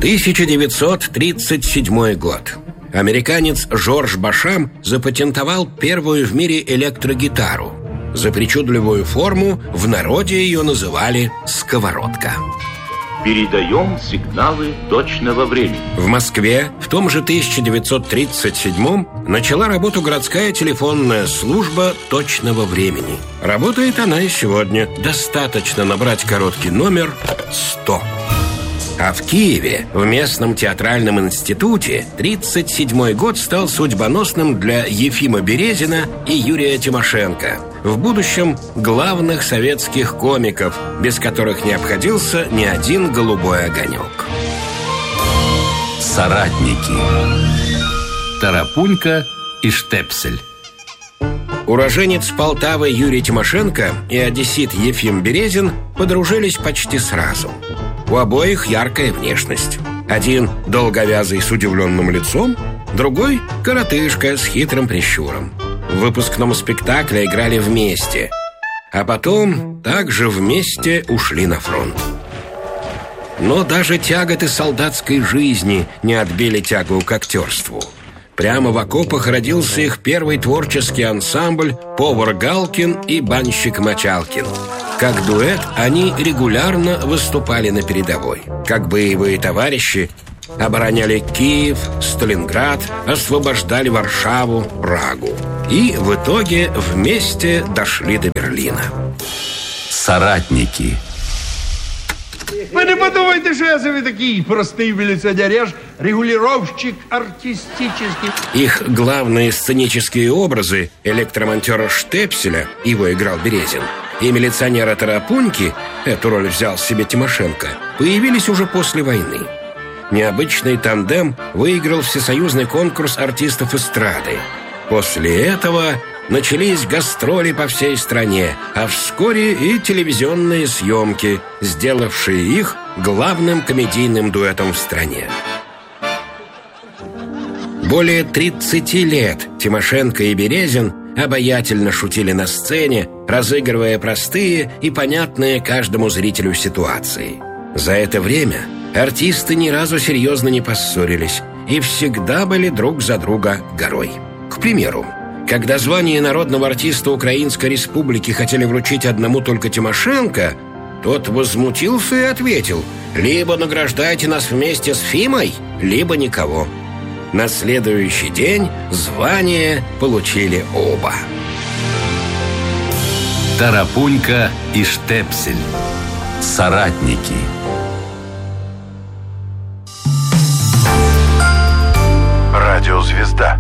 1937 год. Американец Жорж Башам запатентовал первую в мире электрогитару. За причудливую форму в народе ее называли «сковородка». Передаем сигналы точного времени. В Москве в том же 1937-м начала работу городская телефонная служба точного времени. Работает она и сегодня. Достаточно набрать короткий номер 100. А в Киеве, в местном театральном институте, 1937 год стал судьбоносным для Ефима Березина и Юрия Тимошенко, в будущем главных советских комиков, без которых не обходился ни один голубой огонек. Соратники. Тарапунька и Штепсель. Уроженец Полтавы Юрий Тимошенко и одессит Ефим Березин подружились почти сразу. У обоих яркая внешность. Один долговязый с удивленным лицом, другой коротышка с хитрым прищуром. В выпускном спектакле играли вместе, а потом также вместе ушли на фронт. Но даже тяготы солдатской жизни не отбили тягу к актерству. Прямо в окопах родился их первый творческий ансамбль «Повар Галкин» и «Банщик Мочалкин». Как дуэт они регулярно выступали на передовой. Как боевые товарищи обороняли Киев, Сталинград, освобождали Варшаву, Прагу. И в итоге вместе дошли до Берлина. Соратники. Ви не подумайте, що я собі такий простий міліціонер. Я ж регулировщик артистический. Их главные сценические образы электромонтера Штепселя, его играл Березин, и милиционера Тарапуньки, эту роль взял себе Тимошенко, появились уже после войны. Необычный тандем выиграл всесоюзный конкурс артистов эстрады. После этого начались гастроли по всей стране, а вскоре и телевизионные съемки, сделавшие их главным комедийным дуэтом в стране. Более 30 лет Тимошенко и Березин обаятельно шутили на сцене, разыгрывая простые и понятные каждому зрителю ситуации. За это время артисты ни разу серьезно не поссорились и всегда были друг за друга горой. К примеру, когда звание народного артиста Украинской Республики хотели вручить одному только Тимошенко, тот возмутился и ответил: «Либо награждайте нас вместе с Фимой, либо никого». На следующий день звание получили оба. Тарапунька и Штепсель. Соратники. Радиозвезда.